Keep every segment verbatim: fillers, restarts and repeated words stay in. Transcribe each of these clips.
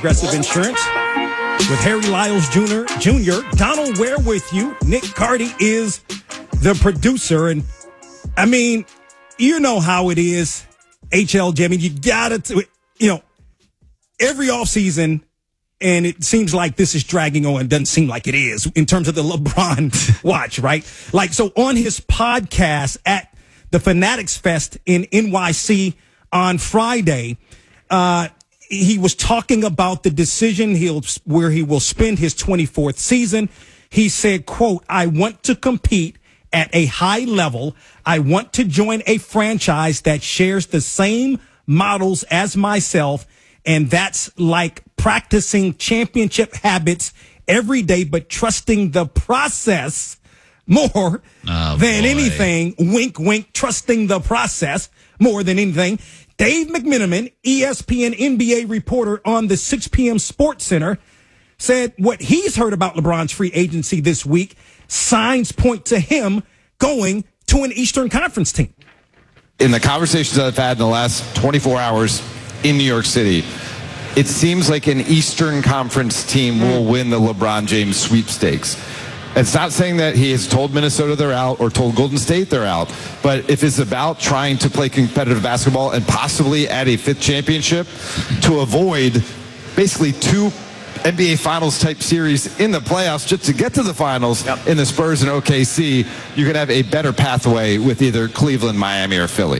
Progressive Insurance. With Harry Lyles Junior Junior, Donald Ware with you. Nick Carty is the producer. And, I mean, you know how it is, H L J. I mean, you got to, you know, every offseason, and it seems like this is dragging on. It doesn't seem like it is in terms of the LeBron watch, right? Like, so on his podcast at the Fanatics Fest in N Y C on Friday, uh, he was talking about the decision he'll where he will spend his twenty-fourth season. He said, quote, "I want to compete at a high level. I want to join a franchise that shares the same models as myself. And that's like practicing championship habits every day, but trusting the process more oh, than boy. anything." Wink, wink, trusting the process more than anything. Dave McMenamin, E S P N N B A reporter on the six p.m. Sports Center, said what he's heard about LeBron's free agency this week, signs point to him going to an Eastern Conference team. In the conversations I've had in the last twenty-four hours in New York City, it seems like an Eastern Conference team will win the LeBron James sweepstakes. It's not saying that he has told Minnesota they're out or told Golden State they're out, but if it's about trying to play competitive basketball and possibly add a fifth championship to avoid basically two N B A Finals type series in the playoffs just to get to the finals yep. in the Spurs and O K C, you could have a better pathway with either Cleveland, Miami, or Philly.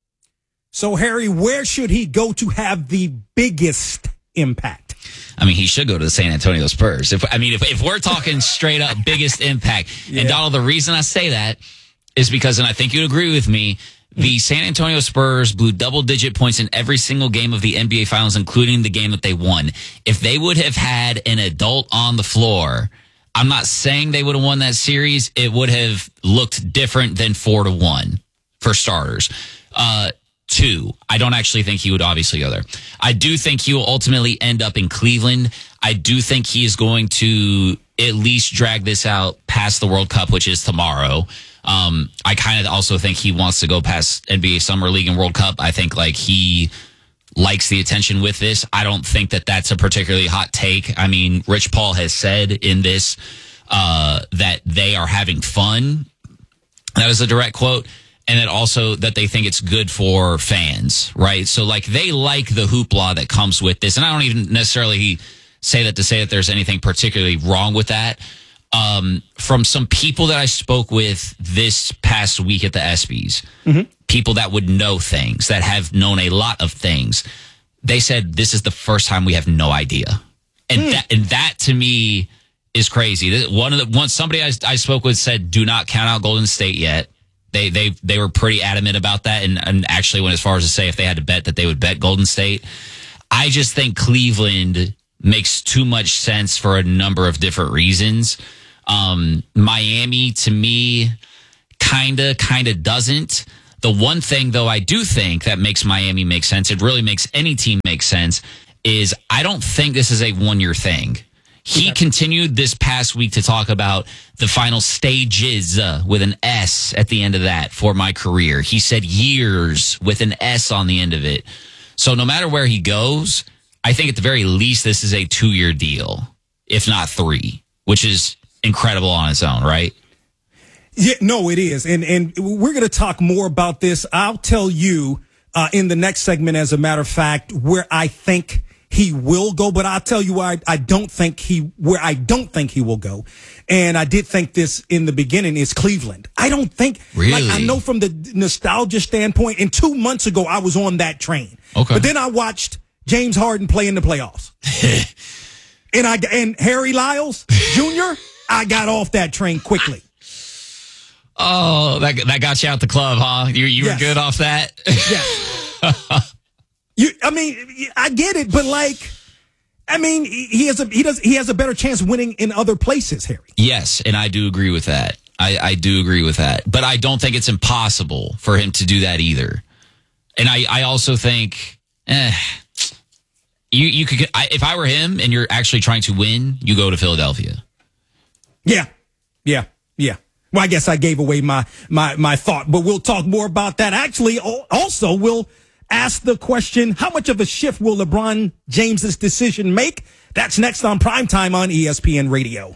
So, Harry, where should he go to have the biggest impact? I mean, he should go to the San Antonio Spurs. If I mean, if, if we're talking straight up biggest impact, yeah. and Donald, the reason I say that is because, and I think you'd agree with me, the San Antonio Spurs blew double-digit points in every single game of the N B A Finals, including the game that they won. If they would have had an adult on the floor, I'm not saying they would have won that series. It would have looked different than four to one for starters. Uh, two, I don't actually think he would obviously go there. I do think he will ultimately end up in Cleveland. I do think he is going to at least drag this out past the World Cup, which is tomorrow. Um, I kind of also think he wants to go past N B A Summer League and World Cup. I think like he likes the attention with this. I don't think that that's a particularly hot take. I mean, Rich Paul has said in this uh, that they are having fun. That is a direct quote. And then also that they think it's good for fans, right? So like they like the hoopla that comes with this. And I don't even necessarily say that to say that there's anything particularly wrong with that. Um, from some people that I spoke with this past week at the ESPYs, mm-hmm. people that would know things, that have known a lot of things, they said this is the first time we have no idea. And mm. that, and that to me is crazy. One of the, one, somebody I, I spoke with said, do not count out Golden State yet. They, they, they were pretty adamant about that. And, and actually went as far as to say if they had to bet that they would bet Golden State. I just think Cleveland makes too much sense for a number of different reasons. Um, Miami, to me, kinda, kinda doesn't. The one thing, though, I do think that makes Miami make sense, it really makes any team make sense, is I don't think this is a one-year thing. He yeah. continued this past week to talk about the final stages uh, with an S at the end of that for my career. He said years with an S on the end of it. So no matter where he goes, I think at the very least this is a two-year deal, if not three, which is incredible on its own, right? Yeah, no, it is. And and we're going to talk more about this. I'll tell you uh, in the next segment, as a matter of fact, where I think he will go. But I'll tell you why I, I don't think he, where I don't think he will go. And I did think this in the beginning is Cleveland. I don't think, really? like, I know from the nostalgia standpoint, and two months ago I was on that train. Okay. But then I watched James Harden play in the playoffs. and I and Harry Lyles Junior, I got off that train quickly. Oh, that that got you out the club, huh? You you yes. were good off that? Yes. you, I mean, I get it, but like, I mean, he has a he does he has a better chance winning in other places, Harry. Yes, and I do agree with that. I, I do agree with that, but I don't think it's impossible for him to do that either. And I, I also think, eh, you you could I, if I were him and you're actually trying to win, you go to Philadelphia. Yeah, yeah, yeah. Well, I guess I gave away my, my, my thought, but we'll talk more about that. Actually, also, we'll ask the question, how much of a shift will LeBron James's decision make? That's next on Primetime on E S P N Radio.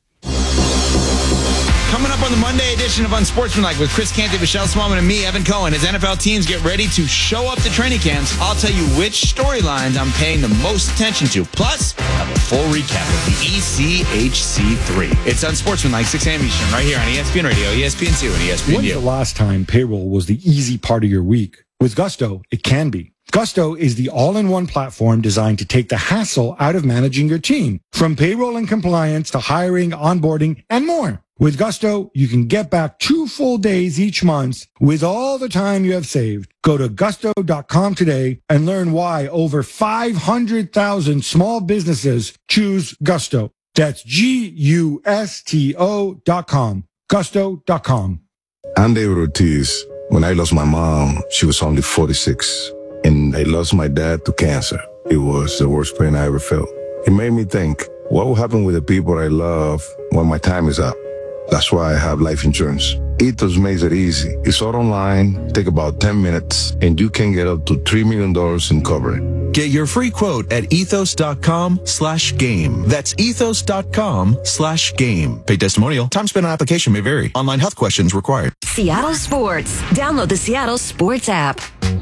Coming up on the Monday edition of Unsportsmanlike with Chris Canty, Michelle Smallman, and me, Evan Cohen, as N F L teams get ready to show up to training camps, I'll tell you which storylines I'm paying the most attention to. Plus, I have a full recap of the E C H C three. It's Unsportsmanlike, six a.m. Eastern, right here on E S P N Radio, E S P N two, and E S P N U. When's the last time payroll was the easy part of your week? With Gusto, it can be. Gusto is the all-in-one platform designed to take the hassle out of managing your team, from payroll and compliance to hiring, onboarding, and more. With Gusto, you can get back two full days each month with all the time you have saved. Go to gusto dot com today and learn why over five hundred thousand small businesses choose Gusto. That's G U S T O dot com. gusto dot com. I'm David Ortiz. When I lost my mom, she was only forty-six. And I lost my dad to cancer. It was the worst pain I ever felt. It made me think, what will happen with the people I love when my time is up? That's why I have life insurance. Ethos makes it easy. It's all online, take about ten minutes, and you can get up to three million dollars in coverage. Get your free quote at ethos dot com slash game. That's ethos dot com slash game. Pay testimonial. Time spent on application may vary. Online health questions required. Seattle Sports. Download the Seattle Sports app.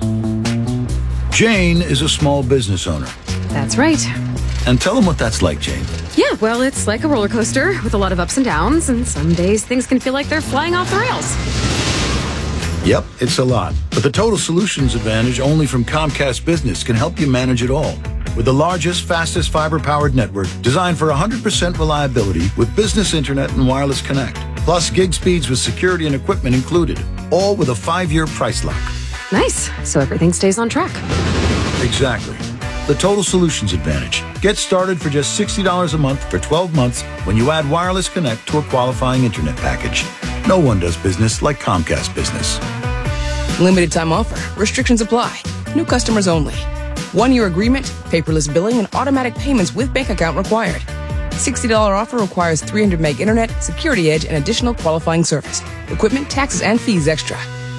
Jane is a small business owner. That's right. And tell them what that's like, Jane. Yeah, well, it's like a roller coaster with a lot of ups and downs, and some days things can feel like they're flying off the rails. Yep, it's a lot. But the Total Solutions Advantage only from Comcast Business can help you manage it all. With the largest, fastest fiber-powered network designed for one hundred percent reliability with business internet and wireless connect. Plus gig speeds with security and equipment included. All with a five-year price lock. Nice. So everything stays on track. Exactly. The Total Solutions Advantage. Get started for just sixty dollars a month for twelve months when you add wireless connect to a qualifying internet package. No one does business like Comcast Business. Limited time offer. Restrictions apply. New customers only. One-year agreement, paperless billing, and automatic payments with bank account required. sixty dollars offer requires three hundred meg internet, security edge, and additional qualifying service. Equipment, taxes, and fees extra.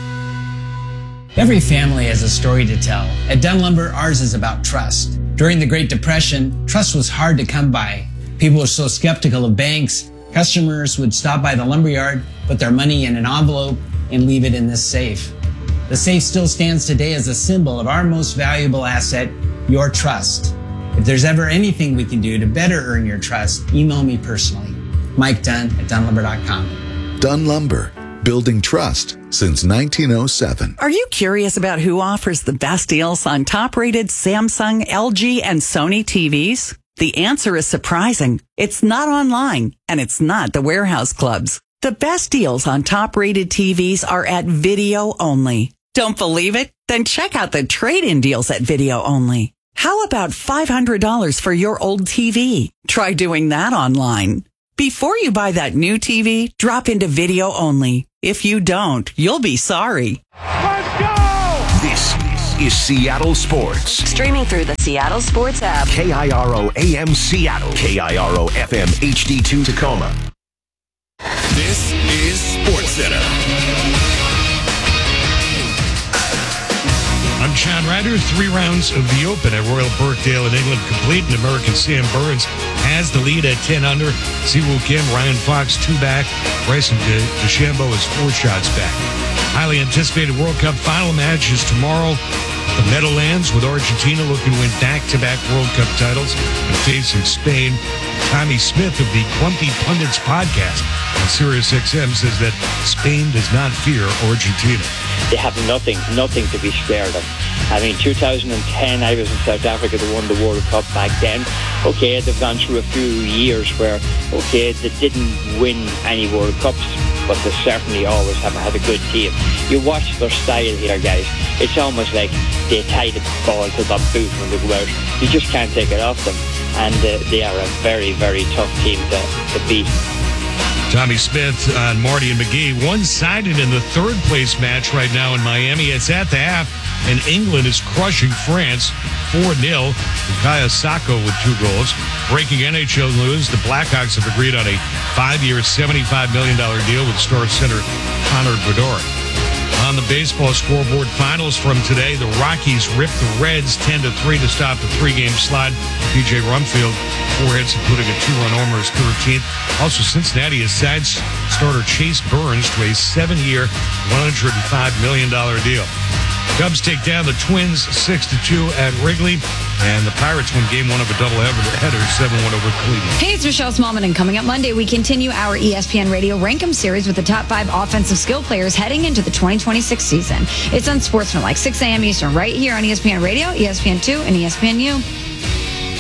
Every family has a story to tell. At Dunn Lumber, ours is about trust. During the Great Depression, trust was hard to come by. People were so skeptical of banks. Customers would stop by the lumberyard, put their money in an envelope, and leave it in this safe. The safe still stands today as a symbol of our most valuable asset, your trust. If there's ever anything we can do to better earn your trust, email me personally. Mike Dunn at dunn lumber dot com. Dunn Lumber. Building trust since nineteen oh seven. Are you curious about who offers the best deals on top-rated Samsung, L G, and Sony T Vs? The answer is surprising. It's not online, and it's not the warehouse clubs. The best deals on top-rated T Vs are at Video Only. Don't believe it? Then check out the trade-in deals at Video Only. How about five hundred dollars for your old T V? Try doing that online. Before you buy that new T V, drop into Video Only. If you don't, you'll be sorry. Let's go! This is Seattle Sports. Streaming through the Seattle Sports app. K I R O A M Seattle. K I R O F M H D two Tacoma. This is SportsCenter. I'm John Ryder. Three rounds of the Open at Royal Birkdale in England complete, and American Sam Burns has the lead at ten under. Siwoo Kim, Ryan Fox, two back. Bryson De- DeChambeau is four shots back. Highly anticipated World Cup final match is tomorrow. The Meadowlands with Argentina looking to win back-to-back World Cup titles and facing Spain. Tommy Smith of the Clumpy Pundits podcast on Sirius X M says that Spain does not fear Argentina. They have nothing, nothing to be scared of. I mean, two thousand ten, I was in South Africa that won the World Cup back then. Okay, they've gone through a few years where, okay, they didn't win any World Cups, but they certainly always have had a good team. You watch their style here, guys. It's almost like they tie the ball to the boot when they go out. You just can't take it off them. And uh, they are a very, very tough team to, to beat. Tommy Smith on Marty and McGee. One-sided in the third-place match right now in Miami. It's at the half, and England is crushing France four nil. Bukayo Saka with two goals. Breaking N H L news, the Blackhawks have agreed on a five-year, seventy-five million dollars deal with Star Center Connor Bedard. On the baseball scoreboard, finals from today, the Rockies ripped the Reds ten to three to stop the three-game slide. P J Rumfield, four hits, including a two-run homer, his thirteenth. Also, Cincinnati has signed starter Chase Burns to a seven-year, one hundred five million dollars deal. Cubs take down the Twins six to two at Wrigley, and the Pirates win game one of a doubleheader, seven one over Cleveland. Hey, it's Michelle Smallman, and coming up Monday, we continue our E S P N Radio Rankem series with the top five offensive skill players heading into the twenty twenty-six season. It's Unsportsmanlike, six a.m. Eastern, right here on E S P N Radio, E S P N two, and E S P N U.